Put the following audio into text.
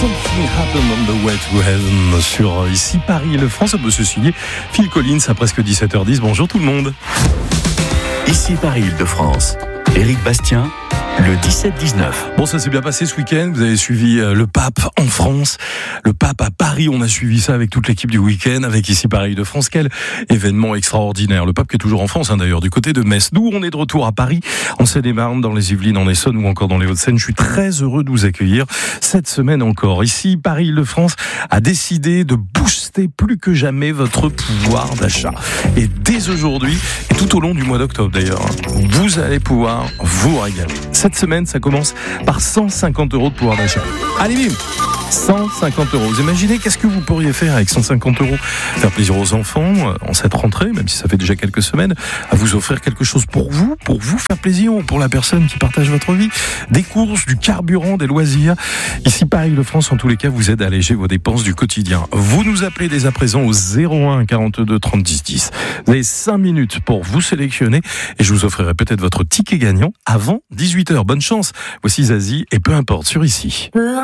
Something Happened on the Way to Heaven sur ici Paris et le France. On peut se signer Phil Collins à presque 17h10. Bonjour tout le monde. Ici Paris Île-de-France. Éric Bastien, le 17-19. Bon, ça s'est bien passé ce week-end. Vous avez suivi le pape en France, le pape à Paris. On a suivi ça avec toute l'équipe du week-end, avec ici Paris de France. Quel événement extraordinaire. Le pape qui est toujours en France, d'ailleurs, du côté de Metz. Nous, on est de retour à Paris, en Seine-et-Marne, dans les Yvelines, en Essonne ou encore dans les Hauts-de-Seine. Je suis très heureux de vous accueillir cette semaine encore. Ici, Paris de France a décidé de booster plus que jamais votre pouvoir d'achat. Et dès aujourd'hui, et tout au long du mois d'octobre d'ailleurs, vous allez pouvoir vous régaler. Cette semaine, ça commence par 150 € de pouvoir d'achat. Allez, bim! 150 €. Vous imaginez qu'est-ce que vous pourriez faire avec 150 €? Faire plaisir aux enfants en cette rentrée, même si ça fait déjà quelques semaines, à vous offrir quelque chose pour vous faire plaisir ou pour la personne qui partage votre vie. Des courses, du carburant, des loisirs. Ici, Paris de France, en tous les cas, vous aide à alléger vos dépenses du quotidien. Vous nous appelez dès à présent au 01 42 30 10 10. Vous avez 5 minutes pour vous sélectionner et je vous offrirai peut-être votre ticket gagnant avant 18h. Bonne chance. Voici Zazie et peu importe sur ici.